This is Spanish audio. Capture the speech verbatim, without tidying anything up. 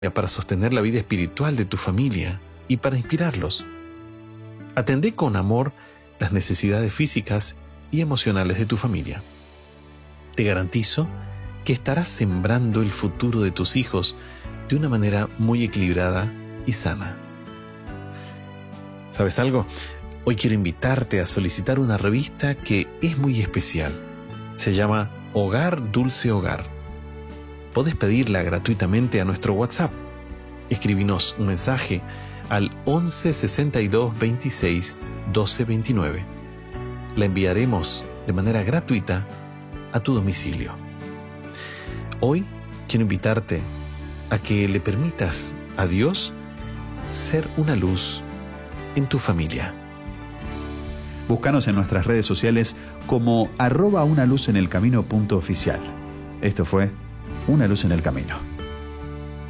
para sostener la vida espiritual de tu familia y para inspirarlos. Atendé con amor las necesidades físicas y emocionales de tu familia. Te garantizo que estarás sembrando el futuro de tus hijos de una manera muy equilibrada y sana. ¿Sabes algo? Hoy quiero invitarte a solicitar una revista que es muy especial. Se llama Hogar Dulce Hogar. Podés pedirla gratuitamente a nuestro WhatsApp. Escribinos un mensaje al once sesenta y dos veintiséis doce veintinueve. La enviaremos de manera gratuita a tu domicilio. Hoy quiero invitarte a que le permitas a Dios ser una luz en tu familia. Búscanos en nuestras redes sociales como arroba una luz en el camino punto oficial. Esto fue Una Luz en el Camino.